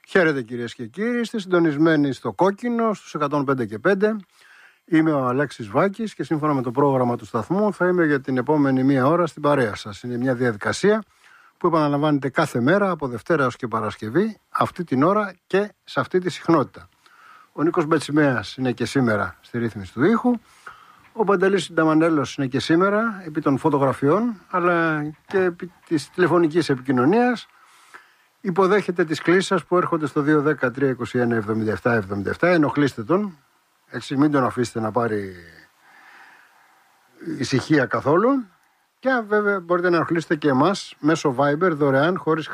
Χαίρετε κυρίες και κύριοι, είστε συντονισμένοι στο Κόκκινο στους 105 και 5. Είμαι ο Αλέξης Βάκης και σύμφωνα με το πρόγραμμα του σταθμού θα είμαι για την επόμενη μία ώρα στην παρέα σας. Είναι μια διαδικασία που επαναλαμβάνεται κάθε μέρα από Δευτέρα έως και Παρασκευή, αυτή την ώρα και σε αυτή τη συχνότητα. Ο Νίκος Μπετσιμέας είναι και σήμερα στη ρύθμιση του ήχου. Ο Παντελής Συνταμανέλος είναι και σήμερα επί των φωτογραφιών αλλά και επί της τηλεφωνικής επικοινωνίας. Υποδέχεται τις κλήσεις σας που έρχονται στο 210-321-77-77. Ενοχλήστε τον, έτσι μην τον αφήσετε να πάρει ησυχία καθόλου. Και βέβαια μπορείτε να ενοχλήσετε και εμάς μέσω Viber δωρεάν χωρίς